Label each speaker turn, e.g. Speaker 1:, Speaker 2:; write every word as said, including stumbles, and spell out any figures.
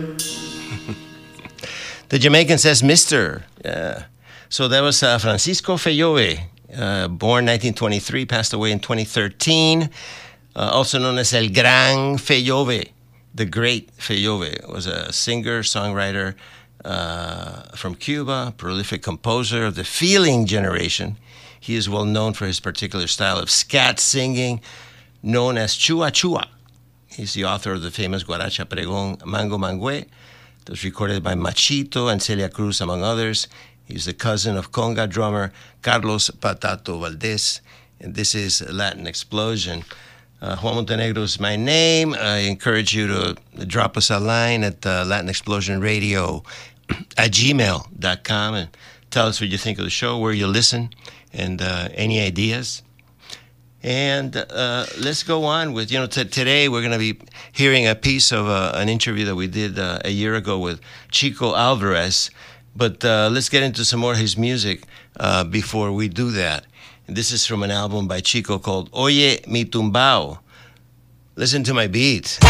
Speaker 1: The Jamaican says Mister Yeah. So that was uh, Francisco Fellove, uh, born nineteen twenty-three, passed away in twenty thirteen, uh, also known as El Gran Fellove. The Great Fellove was a singer, songwriter uh, from Cuba, prolific composer of the feeling generation. He is well known for his particular style of scat singing, known as Chua Chua. He's the author of the famous Guaracha Pregón Mango Mangue. It was recorded by Machito and Celia Cruz, among others. He's the cousin of conga drummer Carlos Patato Valdez. And this is Latin Explosion. Uh, Juan Montenegro is my name. I encourage you to drop us a line at uh, Latin Explosion Radio at gmail dot com and tell us what you think of the show, where you listen, and uh, any ideas. And uh, let's go on with, you know, t- today we're going to be hearing a piece of uh, an interview that we did uh, a year ago with Chico Alvarez. But uh, let's get into some more of his music uh, before we do that. And this is from an album by Chico called Oye Mi Tumbao. Listen to my beat.